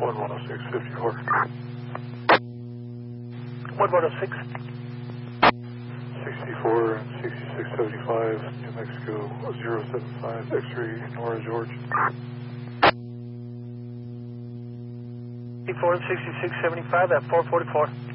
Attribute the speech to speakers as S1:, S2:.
S1: 110654.
S2: 1106.
S1: 64 and 6675, New Mexico 075, X-ray, Nora, George.
S2: 64 and 6675 at 444.